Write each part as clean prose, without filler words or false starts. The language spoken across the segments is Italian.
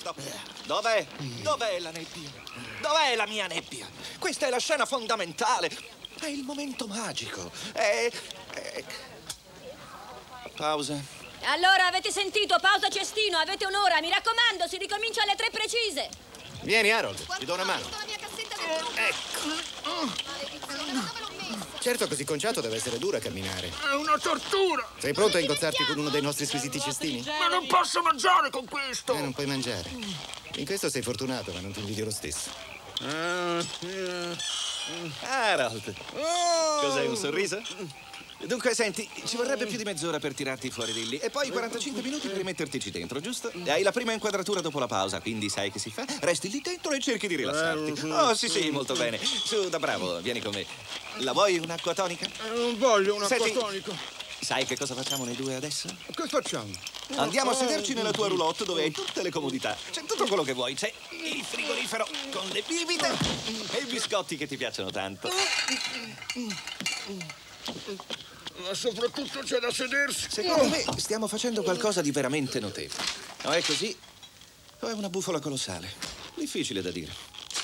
Tesoro, dov'è? Dov'è la nebbia? Dov'è la mia nebbia? Questa è la scena fondamentale. È il momento magico. Pausa. Allora, avete sentito? Pausa cestino, avete un'ora. Mi raccomando, si ricomincia alle 3 precise. Vieni, Harold, ti do una mano. Certo, così conciato deve essere duro a camminare. È una tortura! Sei pronto a ingozzarti con uno dei nostri squisiti cestini? Ma non posso mangiare con questo! Non puoi mangiare. In questo sei fortunato, ma non ti invidio lo stesso. Harold, cos'hai, un sorriso? Dunque, senti, ci vorrebbe più di mezz'ora per tirarti fuori di lì e poi 45 minuti per rimettertici dentro, giusto? E hai la prima inquadratura dopo la pausa, quindi sai che si fa? Resti lì dentro e cerchi di rilassarti. Oh, sì, molto bene. Su, da bravo, vieni con me. La vuoi un'acqua tonica? Non voglio un Senti, acquatonico. Sai che cosa facciamo noi due adesso? Che facciamo? Andiamo a sederci nella tua roulotte dove hai tutte le comodità. C'è tutto quello che vuoi. C'è il frigorifero con le bibite e i biscotti che ti piacciono tanto. Ma soprattutto c'è da sedersi. Secondo me stiamo facendo qualcosa di veramente notevole. O è così, o è una bufala colossale. Difficile da dire.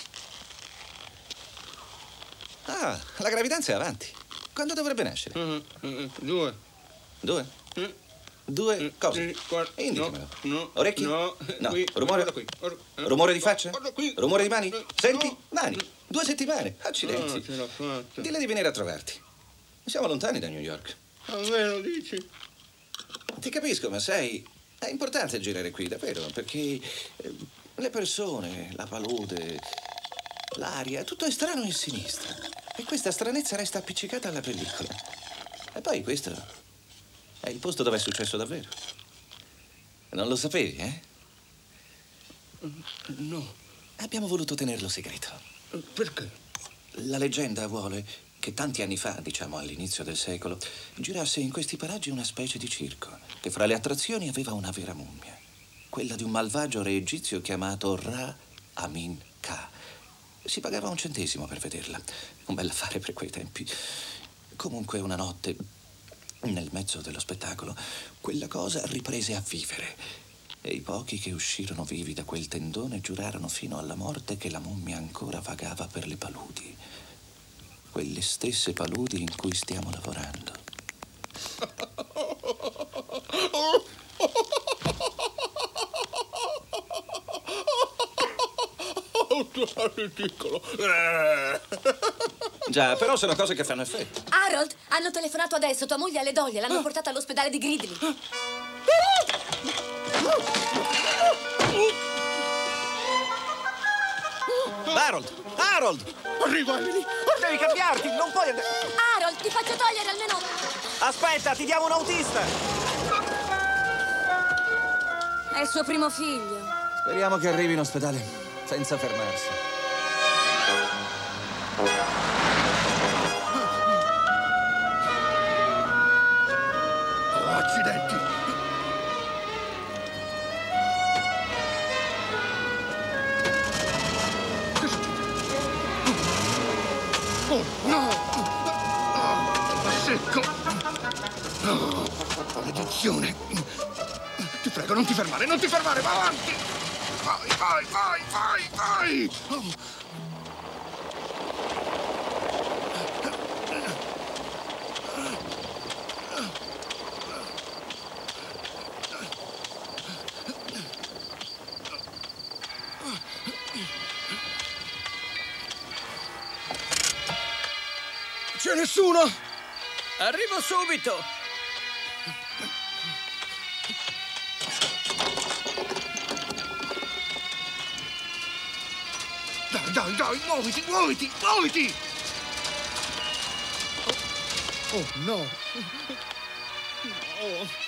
Ah, la gravidanza è avanti. Quando dovrebbe nascere? 2. 2? 2 cosa? Indicamelo. No. Orecchi? No. Qui. Rumore? Guarda qui. Rumore di faccia? Guarda qui. Rumore di mani? Senti? No. Mani. 2 settimane. Accidenti. No, ce l'ho fatta. Dille di venire a trovarti. Siamo lontani da New York. A me lo dici? Ti capisco, ma sai, è importante girare qui, davvero, perché le persone, la palude, l'aria, tutto è strano e sinistro. E questa stranezza resta appiccicata alla pellicola. E poi questo è il posto dove è successo davvero. Non lo sapevi, eh? No. Abbiamo voluto tenerlo segreto. Perché? La leggenda vuole che tanti anni fa, diciamo all'inizio del secolo, girasse in questi paraggi una specie di circo, che fra le attrazioni aveva una vera mummia, quella di un malvagio re egizio chiamato Ra Amin Ka. Si pagava 1 centesimo per vederla, un bell'affare per quei tempi. Comunque una notte, nel mezzo dello spettacolo, quella cosa riprese a vivere e i pochi che uscirono vivi da quel tendone giurarono fino alla morte che la mummia ancora vagava per le paludi. Quelle stesse paludi in cui stiamo lavorando. Ridicolo. Già, però sono cose che fanno effetto. Harold, hanno telefonato adesso. Tua moglie ha le doglie. L'hanno portata all'ospedale di Gridley. Harold! Harold! Arriva, Emily. Devi cambiarti, non puoi andare... Harold, ti faccio togliere almeno... Aspetta, ti diamo un autista! È il suo primo figlio. Speriamo che arrivi in ospedale senza fermarsi. Oh, accidenti. Oh, no! Secco! Oh, maledizione! Ti prego, non ti fermare, non ti fermare, va avanti! Vai! Oh. C'è nessuno? Arrivo subito! Dai, muoviti! Oh, no! Oh.